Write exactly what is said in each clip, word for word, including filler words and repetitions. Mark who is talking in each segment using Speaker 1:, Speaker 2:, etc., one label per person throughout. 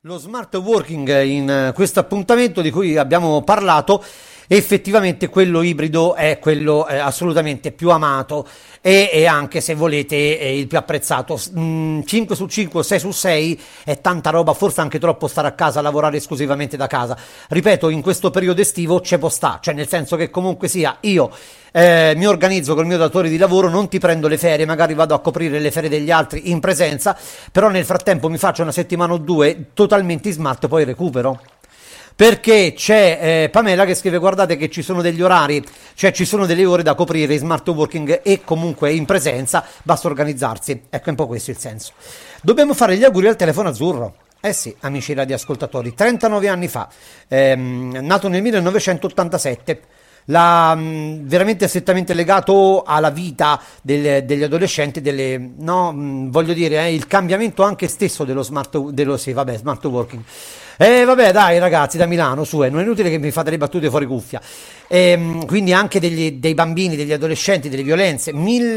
Speaker 1: Lo smart working in questo appuntamento di cui abbiamo parlato, effettivamente quello ibrido è quello eh, assolutamente più amato e, e anche, se volete, eh, il più apprezzato. mm, cinque su cinque, sei su sei è tanta roba, forse anche troppo stare a casa, lavorare esclusivamente da casa. Ripeto, in questo periodo estivo c'è può sta, cioè nel senso che comunque sia io eh, mi organizzo col mio datore di lavoro, non ti prendo le ferie, magari vado a coprire le ferie degli altri in presenza, però nel frattempo mi faccio una settimana o due totalmente in smart, poi recupero. Perché c'è eh, Pamela che scrive: guardate che ci sono degli orari, cioè ci sono delle ore da coprire in smart working e comunque in presenza, basta organizzarsi. Ecco, è un po' questo il senso. Dobbiamo fare gli auguri al telefono azzurro. Eh sì, amici radioascoltatori, trentanove anni fa, ehm, nato nel millenovecentottantasette. La, mh, veramente strettamente legato alla vita del, degli adolescenti, delle, no, mh, voglio dire, eh, il cambiamento anche stesso dello smart, dello, sì, vabbè, smart working. E eh, vabbè, dai ragazzi, da Milano, su, eh, non è inutile che mi fate le battute fuori cuffia. E, quindi anche degli, dei bambini, degli adolescenti, delle violenze.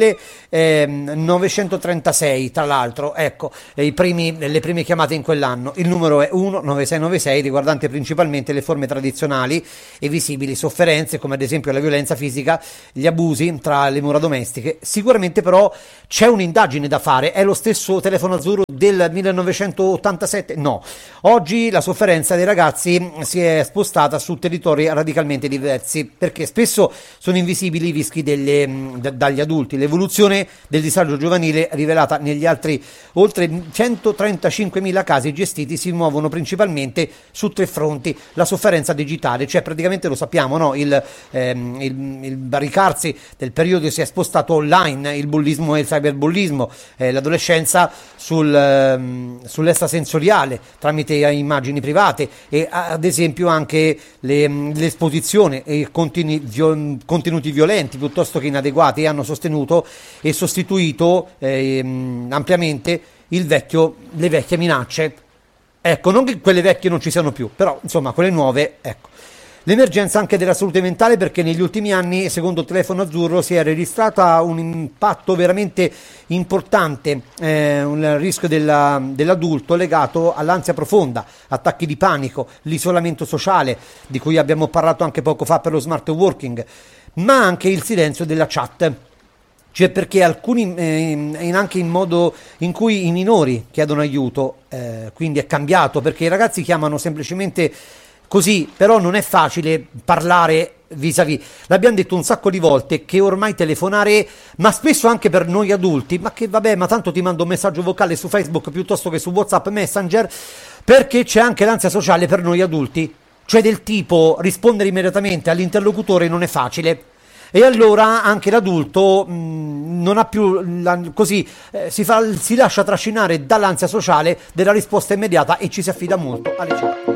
Speaker 1: millenovecentotrentasei, tra l'altro, ecco, i primi, le prime chiamate in quell'anno. Il numero è uno nove sei nove sei, riguardante principalmente le forme tradizionali e visibili sofferenze, come ad esempio la violenza fisica, gli abusi tra le mura domestiche. Sicuramente però c'è un'indagine da fare. È lo stesso telefono azzurro del millenovecentottantasette? No. Oggi la sofferenza dei ragazzi si è spostata su territori radicalmente diversi, perché spesso sono invisibili i rischi delle, d- dagli adulti. L'evoluzione del disagio giovanile rivelata negli altri oltre centotrentacinquemila casi gestiti si muovono principalmente su tre fronti. La sofferenza digitale, cioè praticamente lo sappiamo, no? il, ehm, il, il barricarsi del periodo si è spostato online, il bullismo e il cyberbullismo, eh, l'adolescenza sul, ehm, sull'extrasensoriale tramite immagini private e ad esempio anche le, l'esposizione e continui, vio, contenuti violenti piuttosto che inadeguati hanno sostenuto e sostituito eh, ampiamente il vecchio, le vecchie minacce. Ecco, non che quelle vecchie non ci siano più, però insomma quelle nuove, ecco. L'emergenza anche della salute mentale, perché negli ultimi anni, secondo il telefono azzurro, si è registrata un impatto veramente importante, eh, un rischio della, dell'adulto legato all'ansia profonda, attacchi di panico, l'isolamento sociale, di cui abbiamo parlato anche poco fa per lo smart working, ma anche il silenzio della chat. Cioè perché alcuni, eh, anche in modo in cui i minori chiedono aiuto, eh, quindi è cambiato, perché i ragazzi chiamano semplicemente così, però non è facile parlare vis-à-vis. L'abbiamo detto un sacco di volte che ormai telefonare, ma spesso anche per noi adulti, ma che vabbè, ma tanto ti mando un messaggio vocale su Facebook piuttosto che su WhatsApp Messenger, perché c'è anche l'ansia sociale per noi adulti, cioè del tipo rispondere immediatamente all'interlocutore non è facile. E allora anche l'adulto mh, non ha più la, così eh, si, fa, si lascia trascinare dall'ansia sociale della risposta immediata e ci si affida molto alle chat.